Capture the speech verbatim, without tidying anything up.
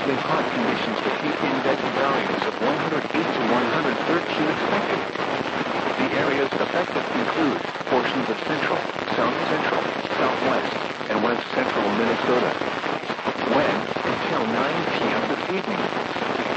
with hot conditions with heat index values of one hundred eight to one hundred thirteen expected. The areas affected include portions of central, south central, southwest, and west central Minnesota.